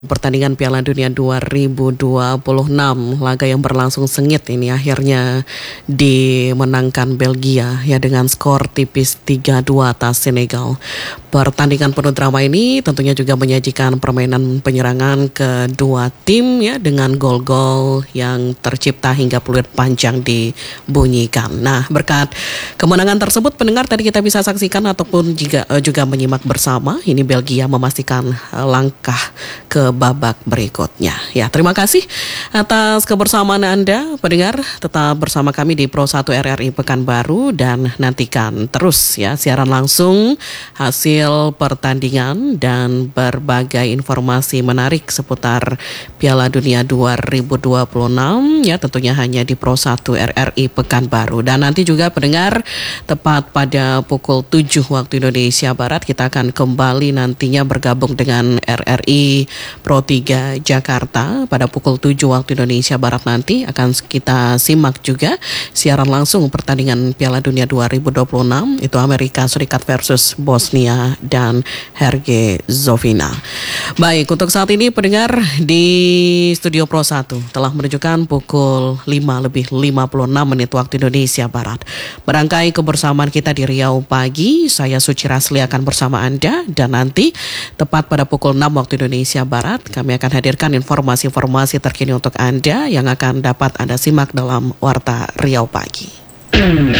Pertandingan Piala Dunia 2026, laga yang berlangsung sengit ini akhirnya dimenangkan Belgia ya dengan skor tipis 3-2 atas Senegal. Pertandingan penuh drama ini tentunya juga menyajikan permainan penyerangan kedua tim ya dengan gol-gol yang tercipta hingga peluit panjang dibunyikan. Nah, berkat kemenangan tersebut pendengar tadi kita bisa saksikan ataupun juga menyimak bersama ini Belgia memastikan langkah ke babak berikutnya. Ya, terima kasih atas kebersamaan Anda, pendengar. Tetap bersama kami di Pro 1 RRI Pekanbaru dan nantikan terus ya siaran langsung hasil pertandingan dan berbagai informasi menarik seputar Piala Dunia 2026 ya tentunya hanya di Pro 1 RRI Pekanbaru. Dan nanti juga pendengar tepat pada pukul 7 waktu Indonesia Barat kita akan kembali nantinya bergabung dengan RRI Pro 3 Jakarta pada pukul 7 waktu Indonesia Barat nanti akan kita simak juga siaran langsung pertandingan Piala Dunia 2026 itu Amerika Serikat versus Bosnia dan Herzegovina. Baik, untuk saat ini pendengar di Studio Pro 1 telah menunjukkan pukul 5:56 waktu Indonesia Barat. Merangkai kebersamaan kita di Riau pagi, saya Suci Rasli akan bersama Anda dan nanti tepat pada pukul 6 waktu Indonesia Barat kami akan hadirkan informasi-informasi terkini untuk Anda yang akan dapat Anda simak dalam Warta Riau Pagi.